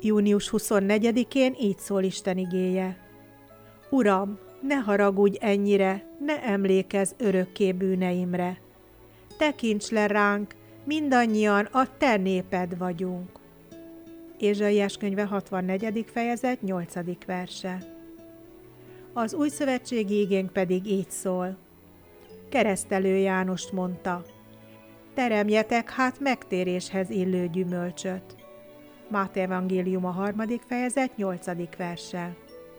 Június 24-én így szól Isten igéje. Uram, ne haragudj ennyire, ne emlékezz örökké bűneimre. Tekints le ránk, mindannyian a te néped vagyunk. Ézsaiás könyve 64. fejezet 8. verse. Az újszövetségi igénk pedig így szól. Keresztelő Jánost mondta: teremjetek hát megtéréshez illő gyümölcsöt. Máté evangélium a 3. fejezet 8. verse.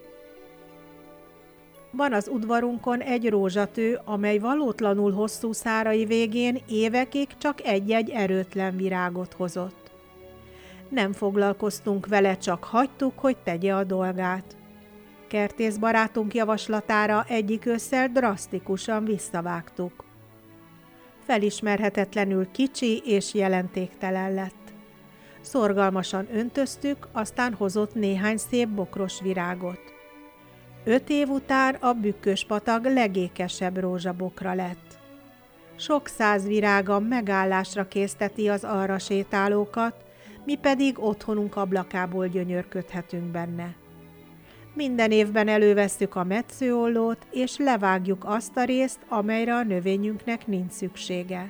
Van az udvarunkon egy rózsatő, amely valótlanul hosszú szárai végén évekig csak egy-egy erőtlen virágot hozott. Nem foglalkoztunk vele, csak hagytuk, hogy tegye a dolgát. Kertész barátunk javaslatára egyik ősszel drasztikusan visszavágtuk. Felismerhetetlenül kicsi és jelentéktelen lett. Szorgalmasan öntöztük, aztán hozott néhány szép bokros virágot. 5 év után a Bükkös-patak legékesebb rózsabokra lett. Sok száz virága megállásra készteti az arra sétálókat, mi pedig otthonunk ablakából gyönyörködhetünk benne. Minden évben elővesszük a metszőollót, és levágjuk azt a részt, amelyre a növényünknek nincs szüksége.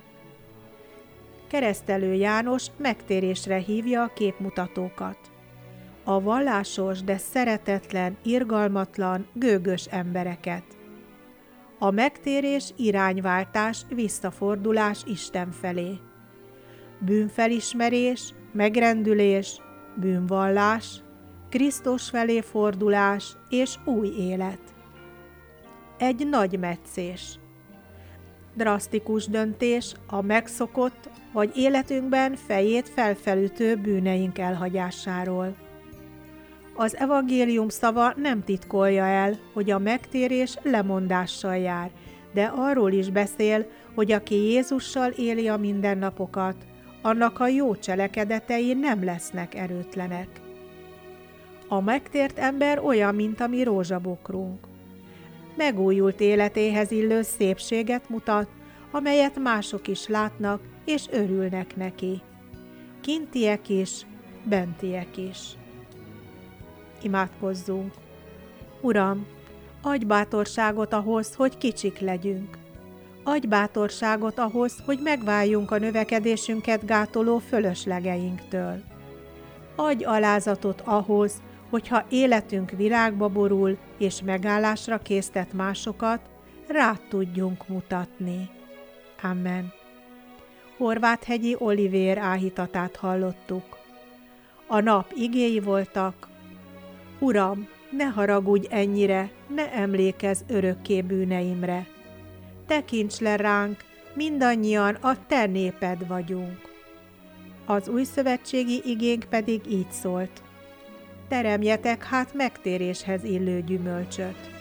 Keresztelő János megtérésre hívja a képmutatókat. A vallásos, de szeretetlen, irgalmatlan, gőgös embereket. A megtérés irányváltás, visszafordulás Isten felé. Bűnfelismerés, megrendülés, bűnvallás, Krisztus felé fordulás és új élet. Egy nagy metszés. Drasztikus döntés a megszokott vagy életünkben fejét felfelütő bűneink elhagyásáról. Az evangélium szava nem titkolja el, hogy a megtérés lemondással jár, de arról is beszél, hogy aki Jézussal éli a mindennapokat, annak a jó cselekedetei nem lesznek erőtlenek. A megtért ember olyan, mint a mi rózsabokrunk. Megújult életéhez illő szépséget mutat, amelyet mások is látnak és örülnek neki. Kintiek is, bentiek is. Imádkozzunk! Uram, adj bátorságot ahhoz, hogy kicsik legyünk. Adj bátorságot ahhoz, hogy megváljunk a növekedésünket gátoló fölöslegeinktől. Adj alázatot ahhoz, hogyha életünk virágba borul és megállásra késztet másokat, rád tudjunk mutatni. Amen. Horváthegyi Olivér áhítatát hallottuk. A nap igéi voltak: Uram, ne haragudj ennyire, ne emlékezz örökké bűneimre. Tekints le ránk, mindannyian a te néped vagyunk. Az újszövetségi igénk pedig így szólt: teremjetek hát megtéréshez illő gyümölcsöt.